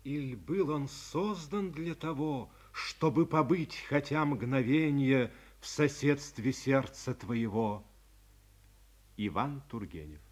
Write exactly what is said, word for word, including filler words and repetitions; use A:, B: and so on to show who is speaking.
A: Иль был он создан для того, чтобы побыть хотя мгновенье в соседстве сердца твоего? Иван Тургенев.